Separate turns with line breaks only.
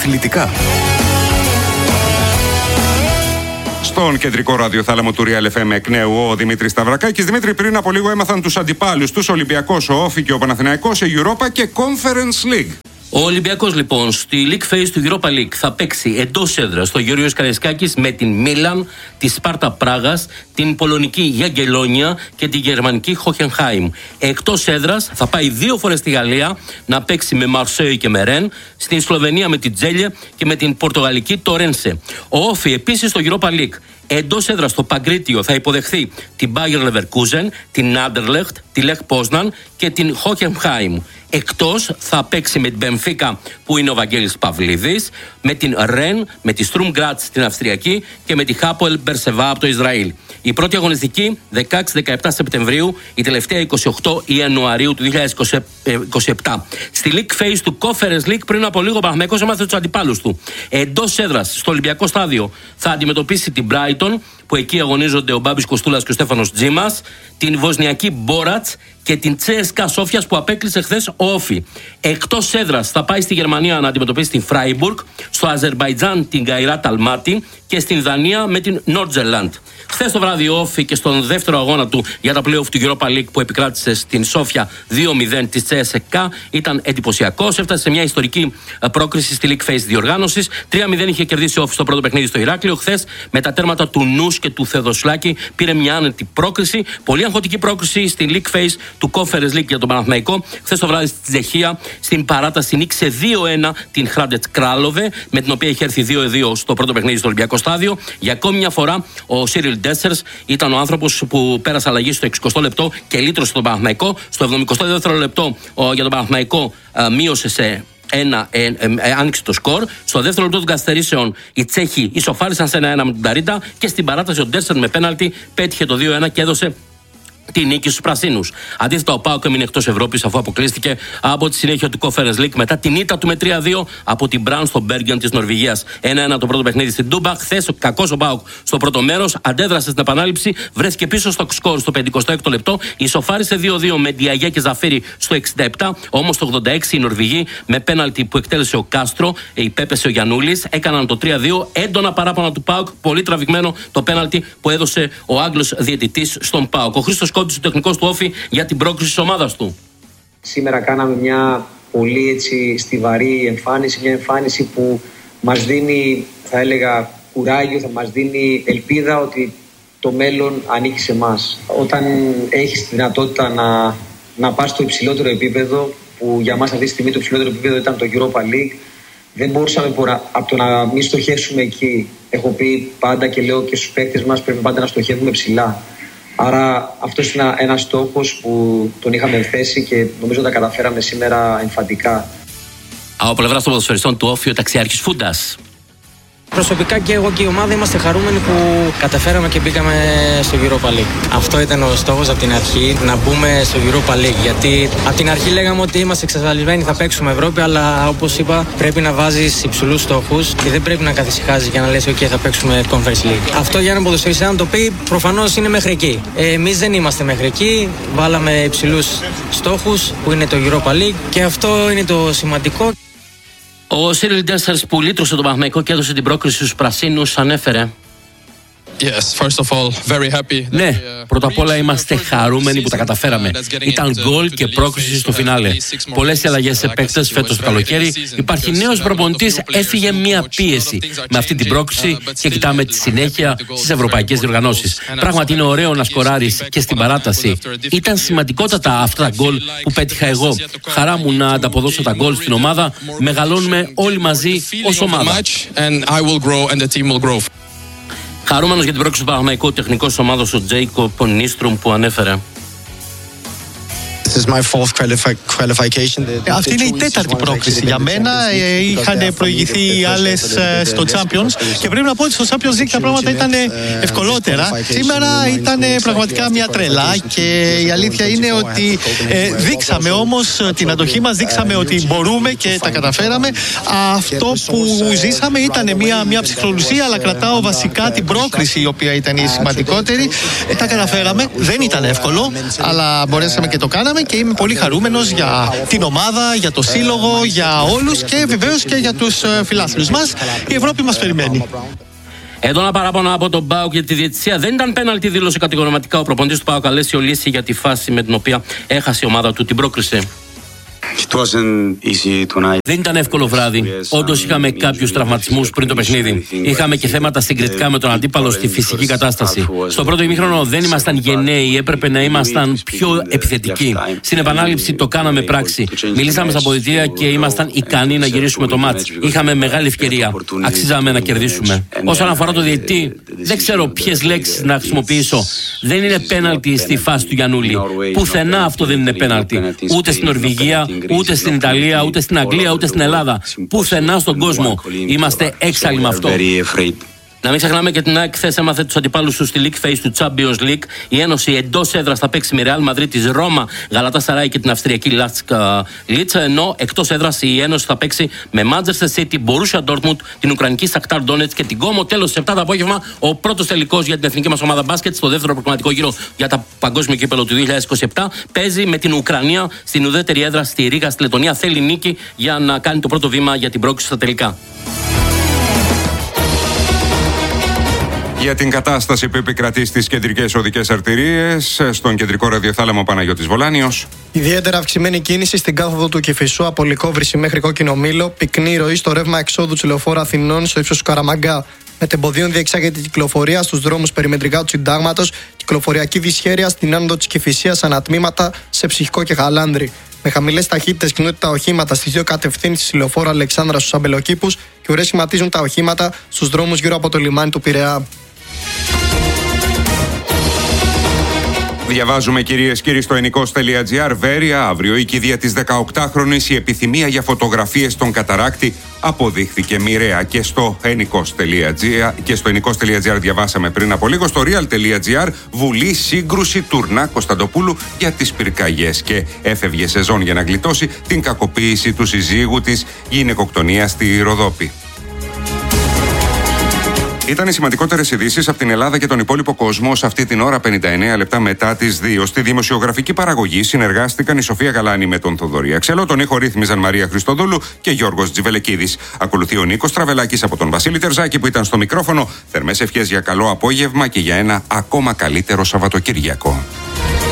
προσιλητικά.
Στον κεντρικό ραδιοθάλαμο του Real FM εκ νέου ο Δημήτρης Σταυρακάκης. Δημήτρη, πριν από λίγο έμαθαν τους αντιπάλους τους, Ολυμπιακός, ο Όφη και ο Παναθηναϊκός σε Europa και Conference League.
Ο Ολυμπιακός λοιπόν στη League Phase του Europa League θα παίξει εντός έδρας στο Γεωργίος Καραϊσκάκης με την Μίλαν, τη Σπάρτα Πράγας, την Πολωνική Γιαγκελόνια και τη Γερμανική Χόχενχάιμ. Εκτός έδρας θα πάει 2 φορές στη Γαλλία να παίξει με Μαρσέη και με Ρεν, στην Σλοβενία με την Τζέλιε και με την Πορτογαλική Τορένσε. Ο Όφη επίσης στο Europa League εντός έδρας στο Παγκρίτιο θα υποδεχθεί την Bayer Leverkusen, την Anderlecht, τη Lech Poznan και την Hoffenheim. Εκτός θα παίξει με την Μπενφίκα που είναι ο Βαγγέλης Παυλίδης, με την Ρεν, με τη Στρουμ Γκράτς την Αυστριακή και με τη Χάποελ Μπερσεβά από το Ισραήλ. Η πρώτη αγωνιστική 16-17 Σεπτεμβρίου, η τελευταία 28 Ιανουαρίου του 2027. Στη League Phase του Conference League πριν από λίγο ο Παναθηναϊκός έμαθε τους αντιπάλους του. Εντός έδρας στο Ολυμπιακό Στάδιο θα αντιμετωπίσει την Brighton, που εκεί αγωνίζονται ο Μπάμπης Κοστούλας και ο Στέφανος Τζίμας, την Βοσνιακή Μπόρατς και την Τσέσκα Σόφιας που απέκλεισε χθες ο Όφη. Εκτός έδρας θα πάει στη Γερμανία να αντιμετωπίσει την Φράιμπουργκ, στο Αζερμπαϊτζάν την Γκαϊράτ Αλμάτι και στην Δανία με την Νόρτζελαντ. Χθες το βράδυ ο Όφη και στον δεύτερο αγώνα του για τα play-off του Europa League που επικράτησε στην Σόφια 2-0 της Τσέσκα ήταν εντυπωσιακός. Έφτασε σε μια ιστορική πρόκριση στη League Phase διοργάνωσης. 3-0 είχε κερδίσει ο Όφη στο πρώτο παιχνίδι στο Ηράκλειο. Χθες με τα τέρματα του Νους και του Θεδοσλάκη πήρε μια άνετη πρόκριση. Πολύ αγχωτική πρόκριση στη League Phase του Conference League για τον Παναθηναϊκό. Χθες το βράδυ στη Τσεχία στην παράταση νίκησε 2-1 την Χράντετ Κράλοβε, με την οποία είχε έρθει 2-2 στο πρώτο παιχνίδι στο Ολυμπιακό Στάδιο. Για ακόμη μια φορά ο Σίριλ Ντέσσερς ήταν ο άνθρωπος που πέρασε αλλαγή στο 60 λεπτό και λύτρωσε τον Παναθηναϊκό. Στο 72 λεπτό για τον Παναθηναϊκό μείωσε σε άνοιξε το σκορ. Στο δεύτερο λεπτό των καθυστερήσεων οι Τσέχοι ισοφάρισαν σε 1-1 με τον Ταρίτα και στην παράταση ο Ντέσσερ με πέναλτι πέτυχε το 2-1 και έδωσε τη νίκη στους πρασίνους. Αντίθετα, ο ΠΑΟΚ έμεινε εκτός Ευρώπης αφού αποκλείστηκε από τη συνέχεια του Conference League μετά την ήττα του με 3-2 από την Μπραν στο Μπέργεν της Νορβηγίας. 1-1 το πρώτο παιχνίδι στην Τούμπα. Χθες κακός ο ΠΑΟΚ στο πρώτο μέρος, αντέδρασε στην επανάληψη, βρέθηκε πίσω στο σκορ στο 56ο λεπτό, ισοφάρισε 2-2 με Ντιαγέ και Ζαφίρι στο 67. Όμως το 86 οι Νορβηγοί με πέναλτι που εκτέλεσε ο Κάστρο, υπέπεσε ο Γιαννούλης, έκαναν το 3-2. Έντονα παράπονα του ΠΑΟΚ, πολύ τραβηγμένο το πέναλτι που έδωσε ο Άγγλος διαιτητής στον ΠΑΟΚ. Ο Χρήστος ο τεχνικός του Όφη για την πρόκριση της ομάδας του.
Σήμερα κάναμε μια πολύ στιβαρή εμφάνιση, μια εμφάνιση που μας δίνει, θα έλεγα, κουράγιο, θα μας δίνει ελπίδα ότι το μέλλον ανήκει σε εμάς. Όταν έχεις τη δυνατότητα να πας στο υψηλότερο επίπεδο, που για μας αυτή τη στιγμή το υψηλότερο επίπεδο ήταν το Europa League, δεν μπορούσαμε από το να μην στοχεύσουμε εκεί. Έχω πει πάντα και λέω και στους παίκτες μας, πρέπει πάντα να στοχεύουμε ψηλά. Άρα αυτός είναι ένας στόχος που τον είχαμε θέσει και νομίζω τα καταφέραμε σήμερα εμφαντικά.
Από πλευράς των ποδοσφαιριστών του Όφη, ο ταξιάρχης Φούντας.
Προσωπικά και εγώ και η ομάδα είμαστε χαρούμενοι που καταφέραμε και μπήκαμε στο Europa League. Αυτό ήταν ο στόχος από την αρχή, να μπούμε στο Europa League. Γιατί από την αρχή λέγαμε ότι είμαστε εξασφαλισμένοι, θα παίξουμε Ευρώπη, αλλά όπως είπα, πρέπει να βάζεις υψηλούς στόχους και δεν πρέπει να καθησυχάζεις για να λες: OK, θα παίξουμε Conference League. Αυτό για έναν ποδοσφαιριστή, αν το πει, προφανώς είναι μέχρι εκεί. Εμείς δεν είμαστε μέχρι εκεί. Βάλαμε υψηλούς στόχους που είναι το Europa League και αυτό είναι το σημαντικό.
Ο Σίριλ Ντέσσερς που λύτρωσε τον Παναθηναϊκό και έδωσε την πρόκριση στους πρασίνους ανέφερε:
Yes, first of all, very happy.
Ναι, πρώτα απ' όλα είμαστε χαρούμενοι που τα καταφέραμε. Ήταν γκολ και πρόκριση στο φινάλε. Πολλές αλλαγές σε παίκτες φέτος το καλοκαίρι. Υπάρχει νέος προπονητής, έφυγε μια πίεση με αυτή την πρόκριση και κοιτάμε τη συνέχεια στις ευρωπαϊκές διοργανώσεις. Πράγματι είναι ωραίο να σκοράρεις και στην παράταση. Ήταν σημαντικότατα αυτά τα γκολ που πέτυχα εγώ. Χαρά μου να ανταποδώσω τα γκολ στην ομάδα. Μεγαλώνουμε όλοι μαζί ως ομάδα. Χαρούμενος για την πρόκριση του Παναθηναϊκού, τεχνικός της ομάδας ο Τζέικοπ Νίστρουμ που ανέφερε:
Αυτή είναι η τέταρτη πρόκριση για μένα. Είχαν προηγηθεί οι άλλες στο Champions και πρέπει να πω ότι στο Champions League τα πράγματα ήταν ευκολότερα. Σήμερα ήταν πραγματικά μια τρελά και η αλήθεια είναι ότι δείξαμε όμως την αντοχή μας, δείξαμε ότι μπορούμε και τα καταφέραμε. Αυτό που ζήσαμε ήταν μια ψυχρολουσία, αλλά κρατάω βασικά την πρόκριση η οποία ήταν η σημαντικότερη. Τα καταφέραμε, δεν ήταν εύκολο, αλλά μπορέσαμε και το κάναμε. κάναμε και είμαι πολύ χαρούμενος για την ομάδα, για το σύλλογο, για όλους και βεβαίως και για τους φιλάθλους μας. Η Ευρώπη μας περιμένει.
Έντονα παράπονα από τον ΠΑΟΚ για τη διαιτησία. Δεν ήταν πέναλτι, δήλωσε κατηγορηματικά ο προπονητής του ΠΑΟΚ Αλέσιο Λύση για τη φάση με την οποία έχασε η ομάδα του την πρόκριση. Δεν ήταν εύκολο βράδυ. Όντως είχαμε κάποιους τραυματισμούς πριν το παιχνίδι. Είχαμε και θέματα συγκριτικά με τον αντίπαλο στη φυσική κατάσταση. Στο πρώτο ημίχρονο δεν ήμασταν γενναίοι, έπρεπε να ήμασταν πιο επιθετικοί. Στην επανάληψη το κάναμε πράξη. Μιλήσαμε στα αποδυτήρια και ήμασταν ικανοί να γυρίσουμε το μάτς. Είχαμε μεγάλη ευκαιρία. Αξίζαμε να κερδίσουμε. Όσον αφορά το διαιτητή, δεν ξέρω ποιες λέξεις να χρησιμοποιήσω. Δεν είναι πέναλτι στη φάση του Γιαννούλη. Πουθενά αυτό δεν είναι πέναλτι. Ούτε στην Νορβηγία, ούτε στην Ιταλία, ούτε στην Αγγλία, ούτε στην Ελλάδα. Πουθενά στον κόσμο. Είμαστε έξαλλοι με αυτό. Να μην ξεχνάμε και την ΑΕΚ χθες έμαθε τους αντιπάλους του στη League Phase του Champions League. Η Ένωση εντός έδρας θα παίξει με Real Madrid της Ρώμα, Γαλατασαράι και την Αυστριακή Λάτσκα Λίτσα. Ενώ εκτός έδρας η Ένωση θα παίξει με Manchester City, Borussia Dortmund, την Ουκρανική Shakhtar Donetsk και την Como. Τέλος, στις 7 το απόγευμα, ο πρώτος τελικός για την εθνική μας ομάδα μπάσκετ στο δεύτερο προκριματικό γύρο για τα παγκόσμιο κύπελλο του 2027. Παίζει με την Ουκρανία στην ουδέτερη έδρα στη Ρήγα, στη Λετωνία. Θέλει νίκη για να κάνει το πρώτο βήμα για την πρόκριση στα τελικά.
Για την κατάσταση που επικρατεί στις κεντρικές οδικές αρτηρίες, στον κεντρικό ραδιοθάλαμο Παναγιώτης Βολάνιος.
Ιδιαίτερα αυξημένη κίνηση στην κάθοδο του Κηφισού από Λυκόβρηση μέχρι Κόκκινο Μήλο, πυκνή ροή στο ρεύμα εξόδου του λεωφόρου Αθηνών στο ύψος του Καραμαγκά. Μετεμποδίων διεξάγεται η κυκλοφορία στους δρόμους περιμετρικά του Συντάγματος, κυκλοφοριακή δυσχέρεια στην άνοδο της Κηφισίας ανατμήματα σε Ψυχικό και Χαλάνδρη. Με χαμηλές ταχύτητες κινούνται τα οχήματα στις δύο κατευθύνσεις λεωφόρου Αλεξάνδρα στους Αμπελοκήπους και ουρές σχηματίζουν τα οχήματα στους δρόμους γύρω από το λιμάνι του Πειραιά.
Διαβάζουμε κυρίες και κύριοι στο ενικός.gr. Βέρεια, αύριο η κηδεία της 18χρονης. Η επιθυμία για φωτογραφίες στον καταράκτη αποδείχθηκε μοιραία. Και στο ενικός.gr διαβάσαμε πριν από λίγο. Στο real.gr, Βουλή σύγκρουση τουρνά Κωνσταντοπούλου για τις πυρκαγιές. Και έφευγε σεζόν για να γλιτώσει την κακοποίηση του συζύγου της, γυναικοκτονία στη Ροδόπη. Ήταν οι σημαντικότερες ειδήσεις από την Ελλάδα και τον υπόλοιπο κόσμο σε αυτή την ώρα, 59 λεπτά μετά τις 2. Στη δημοσιογραφική παραγωγή συνεργάστηκαν η Σοφία Γαλάνη με τον Θοδωρή Αξελό, τον ήχο ρύθμιζαν Μαρία Χριστοδούλου και Γιώργος Τζιβελεκίδης. Ακολουθεί ο Νίκος Τραβελάκης από τον Βασίλη Τερζάκη που ήταν στο μικρόφωνο. Θερμές ευχές για καλό απόγευμα και για ένα ακόμα καλύτερο Σαββατοκύριακο.